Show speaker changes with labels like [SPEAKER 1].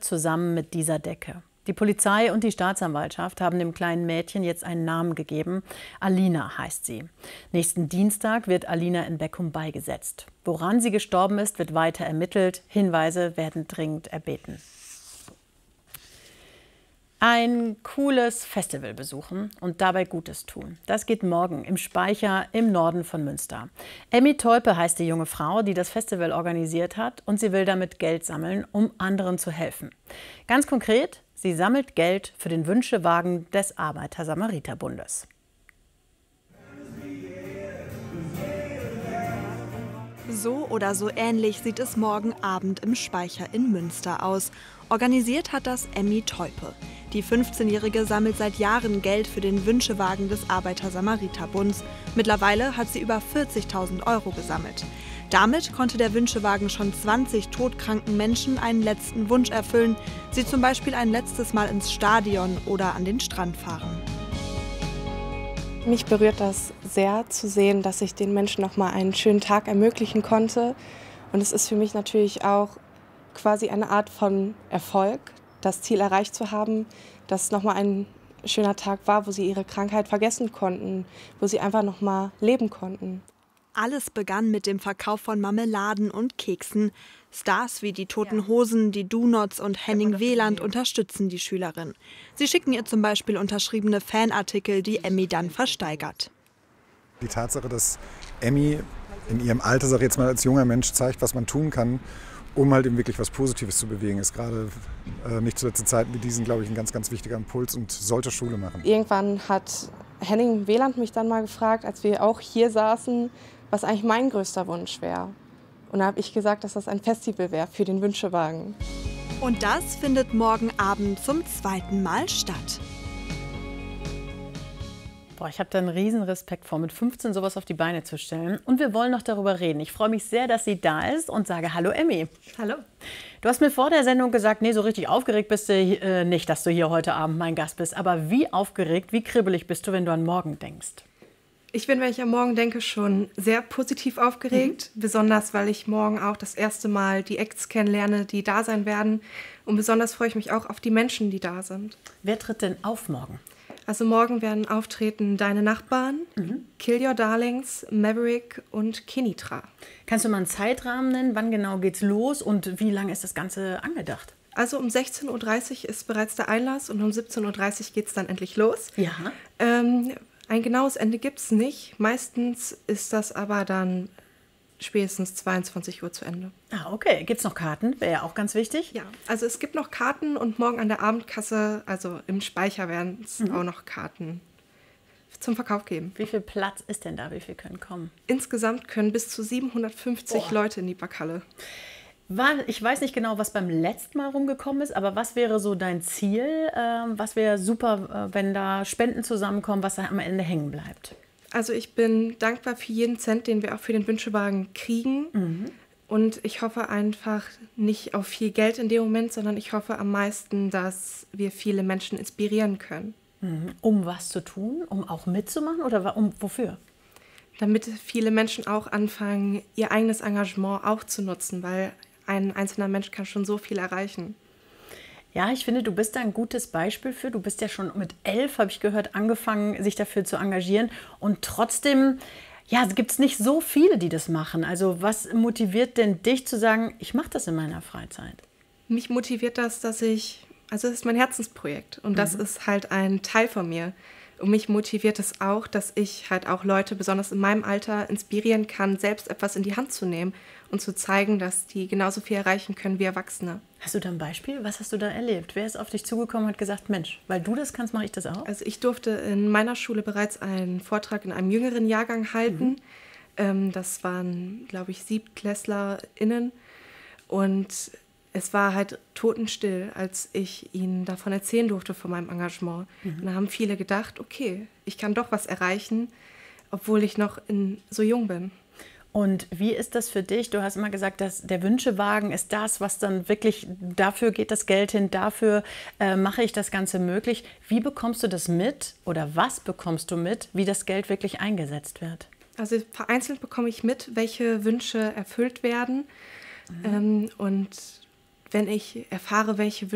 [SPEAKER 1] zusammen mit dieser Decke. Die Polizei und die Staatsanwaltschaft haben dem kleinen Mädchen jetzt einen Namen gegeben. Alina heißt sie. Nächsten Dienstag wird Alina in Beckum beigesetzt. Woran sie gestorben ist, wird weiter ermittelt. Hinweise werden dringend erbeten. Ein cooles Festival besuchen und dabei Gutes tun. Das geht morgen im Speicher im Norden von Münster. Emmy Teupe heißt die junge Frau, die das Festival organisiert hat, und sie will damit Geld sammeln, um anderen zu helfen. Ganz konkret, sie sammelt Geld für den Wünschewagen des Arbeiter-Samariter-Bundes.
[SPEAKER 2] So oder so ähnlich sieht es morgen Abend im Speicher in Münster aus. Organisiert hat das Emmy Teupe. Die 15-Jährige sammelt seit Jahren Geld für den Wünschewagen des Arbeiter-Samariter-Bunds. Mittlerweile hat sie über 40.000 € gesammelt. Damit konnte der Wünschewagen schon 20 todkranken Menschen einen letzten Wunsch erfüllen. Sie zum Beispiel ein letztes Mal ins Stadion oder an den Strand fahren.
[SPEAKER 3] Mich berührt das sehr zu sehen, dass ich den Menschen noch mal einen schönen Tag ermöglichen konnte. Und es ist für mich natürlich auch quasi eine Art von Erfolg, das Ziel erreicht zu haben, dass es noch mal ein schöner Tag war, wo sie ihre Krankheit vergessen konnten, wo sie einfach noch mal leben konnten.
[SPEAKER 2] Alles begann mit dem Verkauf von Marmeladen und Keksen. Stars wie die Toten Hosen, die Do-Nots und Henning Wieland unterstützen die Schülerin. Sie schicken ihr zum Beispiel unterschriebene Fanartikel, die Emmy dann versteigert.
[SPEAKER 4] Die Tatsache, dass Emmy in ihrem Alter, sag ich jetzt mal, als junger Mensch zeigt, was man tun kann, um halt eben wirklich was Positives zu bewegen, ist gerade nicht zuletzt in Zeiten wie diesen, glaube ich, ein ganz, ganz wichtiger Impuls und sollte Schule machen.
[SPEAKER 3] Irgendwann hat Henning Wieland mich dann mal gefragt, als wir auch hier saßen, was eigentlich mein größter Wunsch wäre. Und da habe ich gesagt, dass das ein Festival wäre für den Wünschewagen.
[SPEAKER 2] Und das findet morgen Abend zum 2. Mal statt.
[SPEAKER 1] Boah, ich habe da einen riesen Respekt vor, mit 15 sowas auf die Beine zu stellen. Und wir wollen noch darüber reden. Ich freue mich sehr, dass sie da ist und sage Hallo Emmy.
[SPEAKER 5] Hallo.
[SPEAKER 1] Du hast mir vor der Sendung gesagt, nee, so richtig aufgeregt bist du nicht, dass du hier heute Abend mein Gast bist. Aber wie aufgeregt, wie kribbelig bist du, wenn du an morgen denkst?
[SPEAKER 5] Ich bin, wenn ich an morgen denke, schon sehr positiv aufgeregt. Besonders, weil ich morgen auch das erste Mal die Acts kennenlerne, die da sein werden. Und besonders freue ich mich auch auf die Menschen, die da sind.
[SPEAKER 1] Wer tritt denn auf morgen?
[SPEAKER 5] Also morgen werden auftreten Deine Nachbarn, Kill Your Darlings, Maverick und Kinitra.
[SPEAKER 1] Kannst du mal einen Zeitrahmen nennen? Wann genau geht's los und wie lange ist das Ganze angedacht?
[SPEAKER 5] Also um 16.30 Uhr ist bereits der Einlass und um 17.30 Uhr geht es dann endlich los.
[SPEAKER 1] Ja.
[SPEAKER 5] Ein genaues Ende gibt es nicht. Meistens ist das aber dann spätestens 22 Uhr zu Ende.
[SPEAKER 1] Ah, okay. Gibt es noch Karten? Wäre ja auch ganz wichtig.
[SPEAKER 5] Ja, also es gibt noch Karten und morgen an der Abendkasse, also im Speicher, werden es auch noch Karten zum Verkauf geben.
[SPEAKER 1] Wie viel Platz ist denn da? Wie viel können kommen?
[SPEAKER 5] Insgesamt können bis zu 750 Leute in die Backhalle.
[SPEAKER 1] Ich weiß nicht genau, was beim letzten Mal rumgekommen ist, aber was wäre so dein Ziel? Was wäre super, wenn da Spenden zusammenkommen, was da am Ende hängen bleibt?
[SPEAKER 5] Also ich bin dankbar für jeden Cent, den wir auch für den Wünschewagen kriegen. Und ich hoffe einfach nicht auf viel Geld in dem Moment, sondern ich hoffe am meisten, dass wir viele Menschen inspirieren können.
[SPEAKER 1] Um was zu tun? Um auch mitzumachen oder wofür?
[SPEAKER 5] Damit viele Menschen auch anfangen, ihr eigenes Engagement auch zu nutzen, weil ein einzelner Mensch kann schon so viel erreichen.
[SPEAKER 1] Ja, ich finde, du bist da ein gutes Beispiel für. Du bist ja schon mit 11, habe ich gehört, angefangen, sich dafür zu engagieren. Und trotzdem, ja, gibt es nicht so viele, die das machen. Also was motiviert denn dich zu sagen, ich mache das in meiner Freizeit?
[SPEAKER 5] Mich motiviert das, also es ist mein Herzensprojekt und das ist halt ein Teil von mir. Und mich motiviert es auch, dass ich halt auch Leute, besonders in meinem Alter, inspirieren kann, selbst etwas in die Hand zu nehmen und zu zeigen, dass die genauso viel erreichen können wie Erwachsene.
[SPEAKER 1] Hast du da ein Beispiel? Was hast du da erlebt? Wer ist auf dich zugekommen und hat gesagt, Mensch, weil du das kannst, mache ich das auch?
[SPEAKER 5] Also ich durfte in meiner Schule bereits einen Vortrag in einem jüngeren Jahrgang halten. Das waren, glaube ich, SiebtklässlerInnen. Und es war halt totenstill, als ich ihnen davon erzählen durfte, von meinem Engagement. Und da haben viele gedacht, okay, ich kann doch was erreichen, obwohl ich noch so jung bin.
[SPEAKER 1] Und wie ist das für dich? Du hast immer gesagt, dass der Wünschewagen ist das, was dann wirklich, dafür geht das Geld hin, dafür mache ich das Ganze möglich. Wie bekommst du das mit oder was bekommst du mit, wie das Geld wirklich eingesetzt wird?
[SPEAKER 5] Also vereinzelt bekomme ich mit, welche Wünsche erfüllt werden. Und wenn ich erfahre, welche